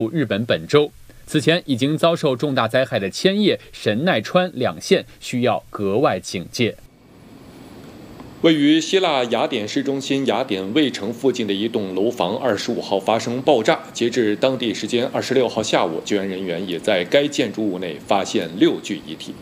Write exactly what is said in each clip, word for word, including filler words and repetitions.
日本本州。此前已经遭受重大灾害的千叶、神奈川两县需要格外警戒。 位于希腊雅典市中心雅典卫城附近的一栋楼房二十五号发生爆炸，截至当地时间二十六号下午，救援人员也在该建筑物内发现六具遗体。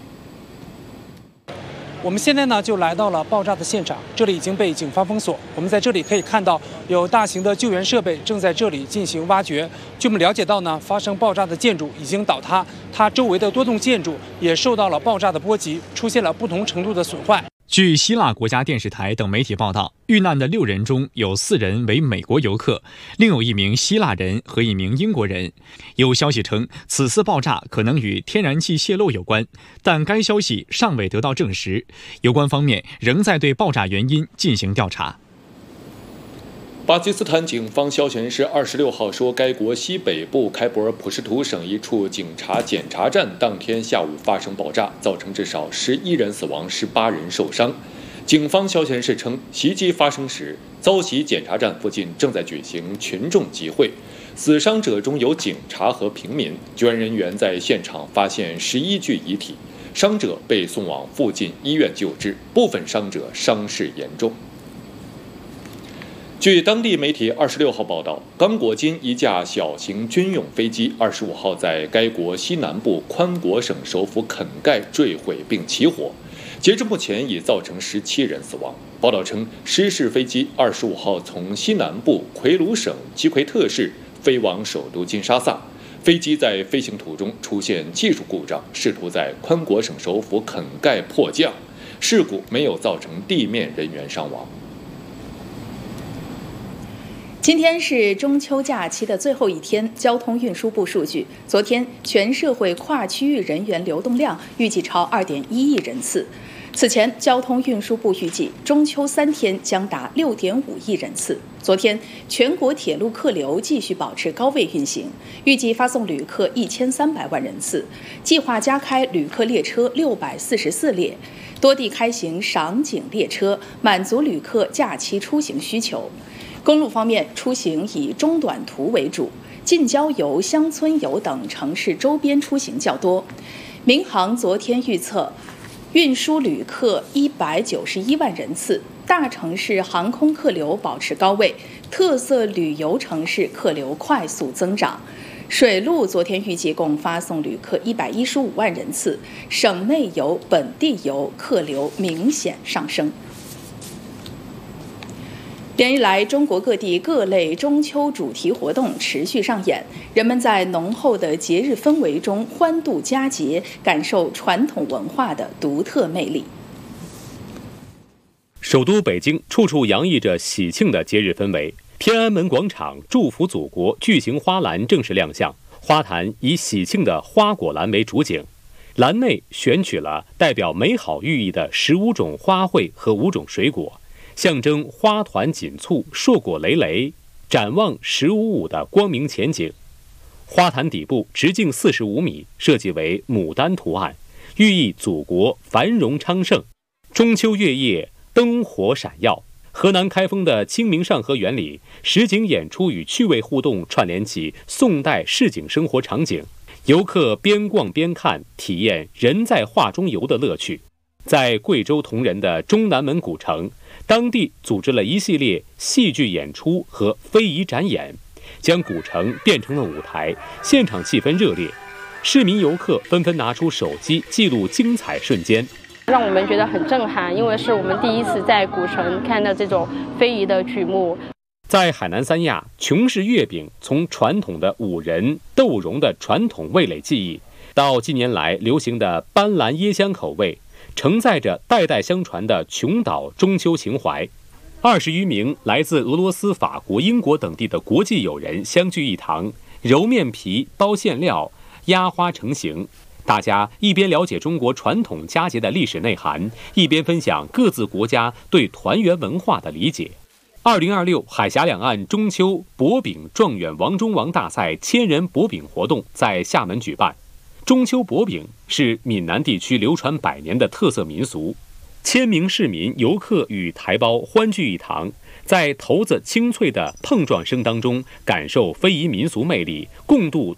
我们现在呢就来到了爆炸的现场，这里已经被警方封锁。我们在这里可以看到有大型的救援设备正在这里进行挖掘。据我们了解到呢，发生爆炸的建筑已经倒塌，它周围的多栋建筑也受到了爆炸的波及，出现了不同程度的损坏。 据希腊国家电视台等媒体报道，遇难的六人中有四人为美国游客，另有一名希腊人和一名英国人。有消息称，此次爆炸可能与天然气泄漏有关，但该消息尚未得到证实。有关方面仍在对爆炸原因进行调查。 巴基斯坦警方消息人士二十六号说，该国西北部开伯尔普什图省一处警察检查站当天下午发生爆炸，造成至少十一人死亡，十八人受伤。警方消息人士称，袭击发生时，遭袭检查站附近正在举行群众集会，死伤者中有警察和平民。救援人员在现场发现十一具遗体，伤者被送往附近医院救治，部分伤者伤势严重。据当地媒体二十六号报道，刚果金一架小型军用飞机二十五号在该国西南部宽国省首府肯盖坠毁并起火，截至目前已造成十七人死亡。报道称，失事飞机二十五号从西南部奎鲁省基奎特市飞往首都金沙萨，飞机在飞行途中出现技术故障，试图在宽国省首府肯盖迫降，事故没有造成地面人员伤亡。 今天是中秋假期的最后一天，交通运输部数据，昨天全社会跨区域人员流动量预计超 二点一亿人次。此前，交通运输部预计中秋三天将达 六点五亿人次。昨天，全国铁路客流继续保持高位运行，预计发送旅客一千三百万人次，计划加开旅客列车六百四十四列，多地开行赏景列车，满足旅客假期出行需求。公路方面，出行以中短途为主，近郊游、乡村游等城市周边出行较多。民航昨天预测，运输旅客一百九十一万人次，大城市航空客流保持高位，特色旅游城市客流快速增长。水路昨天预计共发送旅客一百一十五万人次，省内游、本地游客流明显上升。连日来，中国各地各类中秋主题活动持续上演，人们在浓厚的节日氛围中欢度佳节，感受传统文化的独特魅力。 首都北京处处洋溢着喜庆的节日氛围，天安门广场祝福祖国巨型花篮正式亮相，花坛以喜庆的花果篮为主景，篮内选取了代表美好寓意的十五种花卉和五种水果，象征花团锦簇、硕果累累，展望十五五的光明前景。花坛底部直径四十五米，设计为牡丹图案，寓意祖国繁荣昌盛。中秋月夜，灯火闪耀。河南开封的清明上河园里，实景演出与趣味互动串联起宋代市井生活场景，游客边逛边看，体验人在画中游的乐趣。在贵州铜仁的中南门古城，当地组织了一系列戏剧演出和非遗展演，将古城变成了舞台，现场气氛热烈，市民游客纷纷拿出手机记录精彩瞬间， 让我们觉得很震撼，因为是我们第一次在古城看到这种非遗的曲目。 在海南三亚，琼式月饼从传统的五仁豆蓉的传统味蕾技艺，到近年来流行的斑斓椰香口味，承载着代代相传的琼岛中秋情怀。二十余名来自俄罗斯、法国、英国等地的国际友人相聚一堂，揉面皮、包馅料、压花成型。大家一边了解中国传统佳节的历史内涵，一边分享各自国家对团圆文化的理解。二零二六海峡两岸中秋博饼状元王中王大赛千人博饼活动在厦门举办。中秋博饼是闽南地区流传百年的特色民俗，千名市民游客与台胞欢聚一堂， 在骰子清脆的碰撞声当中，感受非遗民俗魅力，共度